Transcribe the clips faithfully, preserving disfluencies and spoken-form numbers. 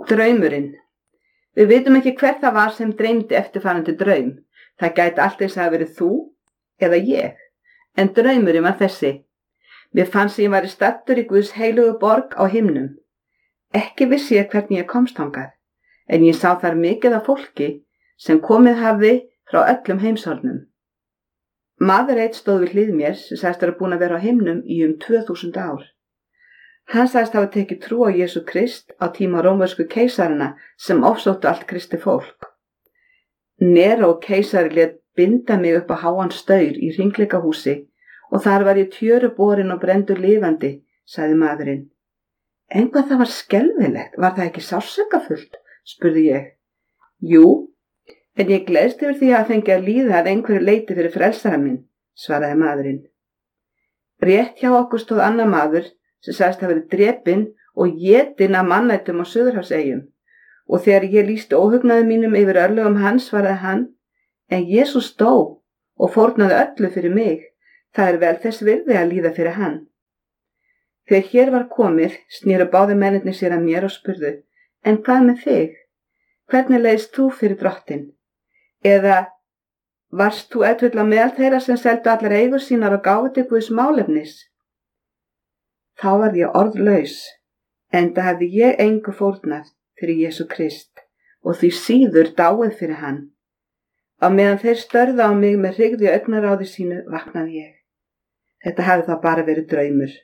Draumurinn. Við vitum ekki hver það var sem dreymdi eftirfarandi draum. Það gæti allt eins að hafa verið þú eða ég. En draumurinn var þessi. Mér fannst að ég væri staddur í Guðs heilugu borg á himnum. Ekki vissi ég hvernig ég komst þangað, en ég sá þar mikið af fólki sem komið hafði frá öllum heimshornum. Maður einn stóð við hlið mér sem sagðist vera búinn að vera á himnum í um tvö þúsund ár. Hann sagðist hafa tekið trú á Jesú Krist á tíma rómversku keisarana sem ofsóttu allt kristi fólk. Neró keisari lét binda mig upp á háan staur í hringleikahúsi og þar var ég tjöru borin og brenndur lifandi, sagði maðurinn. En hvað það var skelfilegt, var það ekki sársaukafullt, spurði ég. Jú, en ég gleðst yfir því að fengi að líða að einhverju leiti fyrir frelsara minn, svaraði maðurinn. Rétt hjá okkur stóð annar maður sem sagðist hafa verið drepinn og étinn af mannættum á Suðurhafseyjum, og þegar ég lýsti óhugnaði mínum yfir örlögum hans svaraði hann, en Jesús dó og fórnaði öllu fyrir mig, það er vel þess virði að líða fyrir hann. Þegar hér var komið, snéru báðir mennirnir sér að mér og spurðu, en hvað með þig? Hvernig leiðist þú fyrir drottinn? Eða varst þú ef til á meðal þeirra sem seldu allar eigur sínar og gáfu til Guðs málefnis? Þá var ég orðlaus, enda hafði ég engu fórnað fyrir Jesú Krist og því síður dáið fyrir hann. Á meðan þeir störðu á mig með hrygði og augnaráði sínu vaknaði ég. Þetta hafði þá bara verið draumur.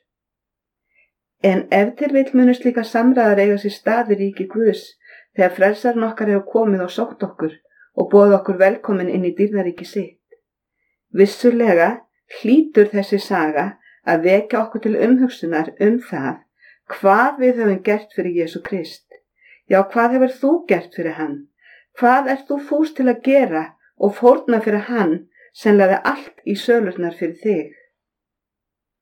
En ef til vill munu slíka samræðar eiga sér stað í ríki Guðs þegar frelsarinn okkar hefur komið og sótt okkur og boðið okkur velkomin inn í dýrðaríki sitt. Vissulega hlýtur þessi saga að vekja okkur til umhugsunar um það hvað við höfum gert fyrir Jesú Krist. Já, hvað hefur þú gert fyrir hann? Hvað ert þú fús til að gera og fórna fyrir hann sem lagði allt í sölurnar fyrir þig?